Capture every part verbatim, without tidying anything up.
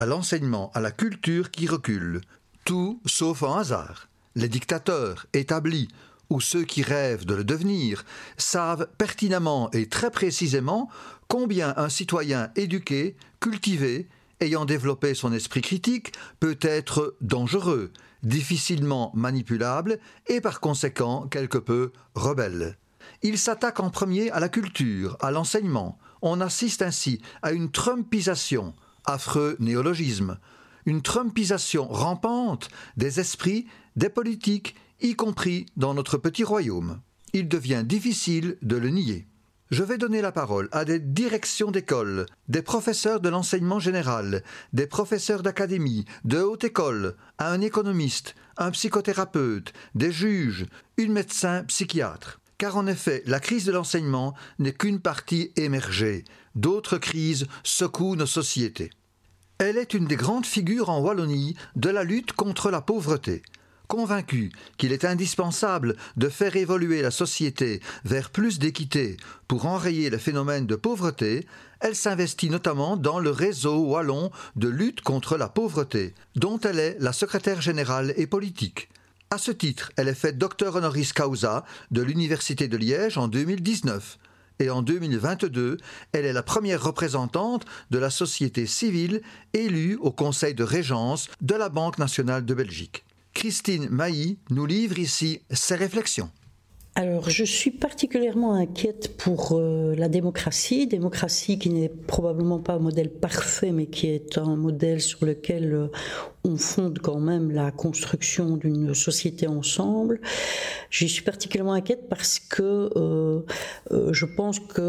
à l'enseignement, à la culture qui recule. Tout sauf un hasard. Les dictateurs établis ou ceux qui rêvent de le devenir savent pertinemment et très précisément combien un citoyen éduqué, cultivé, ayant développé son esprit critique, peut être dangereux, difficilement manipulable et par conséquent quelque peu rebelle. Il s'attaque en premier à la culture, à l'enseignement. On assiste ainsi à une trumpisation, affreux néologisme, une trumpisation rampante des esprits, des politiques, y compris dans notre petit royaume. Il devient difficile de le nier. Je vais donner la parole à des directions d'école, des professeurs de l'enseignement général, des professeurs d'académie, de haute école, à un économiste, un psychothérapeute, des juges, une médecin psychiatre. Car en effet, la crise de l'enseignement n'est qu'une partie émergée. D'autres crises secouent nos sociétés. Elle est une des grandes figures en Wallonie de la lutte contre la pauvreté. Convaincue qu'il est indispensable de faire évoluer la société vers plus d'équité pour enrayer le phénomène de pauvreté, elle s'investit notamment dans le réseau wallon de lutte contre la pauvreté, dont elle est la secrétaire générale et politique. À ce titre, elle est faite docteur honoris causa de l'Université de Liège en deux mille dix-neuf. Et en deux mille vingt-deux, elle est la première représentante de la société civile élue au Conseil de régence de la Banque nationale de Belgique. Christine Mailly nous livre ici ses réflexions. Alors, je suis particulièrement inquiète pour euh, la démocratie, démocratie qui n'est probablement pas un modèle parfait, mais qui est un modèle sur lequel euh, on fonde quand même la construction d'une société ensemble. Je suis particulièrement inquiète parce que euh, euh, je pense qu'on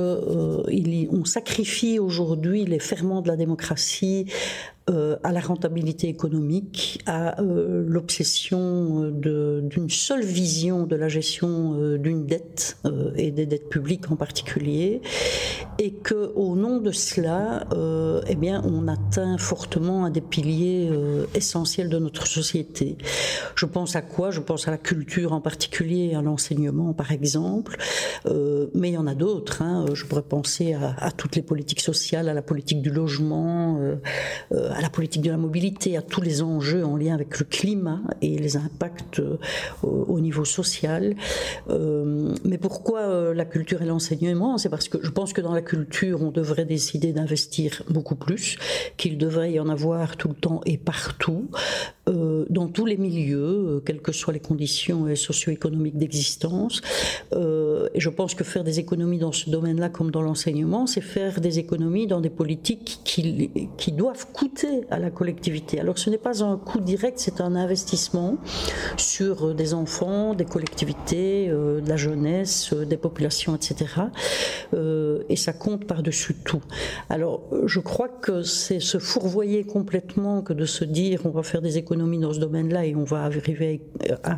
euh, sacrifie aujourd'hui les ferments de la démocratie Euh, à la rentabilité économique, à euh, l'obsession de, d'une seule vision de la gestion euh, d'une dette euh, et des dettes publiques en particulier, et que au nom de cela, euh, eh bien, on atteint fortement un des piliers euh, essentiels de notre société. Je pense à quoi ? Je pense à la culture en particulier, à l'enseignement par exemple, euh, mais il y en a d'autres. Hein. Je pourrais penser à, à toutes les politiques sociales, à la politique du logement, euh, euh, à la politique de la mobilité, à tous les enjeux en lien avec le climat et les impacts euh, au niveau social. Euh, mais pourquoi euh, la culture et l'enseignement ? C'est parce que je pense que dans la culture, on devrait décider d'investir beaucoup plus, qu'il devrait y en avoir tout le temps et partout, euh, dans tous les milieux, euh, quelles que soient les conditions euh, socio-économiques d'existence. Euh, et je pense que faire des économies dans ce domaine-là, comme dans l'enseignement, c'est faire des économies dans des politiques qui, qui doivent coûter à la collectivité. Alors ce n'est pas un coût direct, c'est un investissement sur des enfants, des collectivités, euh, de la jeunesse, euh, des populations, et cetera. Euh, et ça compte par-dessus tout. Alors je crois que c'est se fourvoyer complètement que de se dire on va faire des économies dans ce domaine-là et on va arriver à,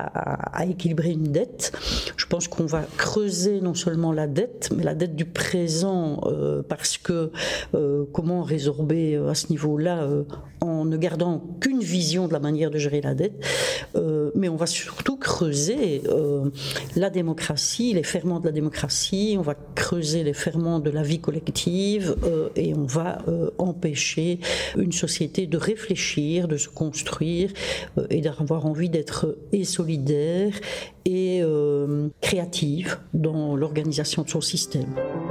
à, à équilibrer une dette. Je pense qu'on va creuser non seulement la dette, mais la dette du présent, euh, parce que euh, comment résorber à ce niveau là euh, en ne gardant qu'une vision de la manière de gérer la dette, euh, mais on va surtout creuser euh, la démocratie, les ferments de la démocratie, on va creuser les ferments de la vie collective euh, et on va euh, empêcher une société de réfléchir, de se construire euh, et d'avoir envie d'être et solidaire et euh, créative dans l'organisation de son système.